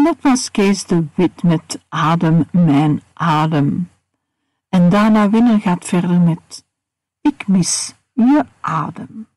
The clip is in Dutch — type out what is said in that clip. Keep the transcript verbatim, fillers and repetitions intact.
net was Kees de Wit met Adem, mijn adem. En daarna Winner gaat verder met Ik mis je adem.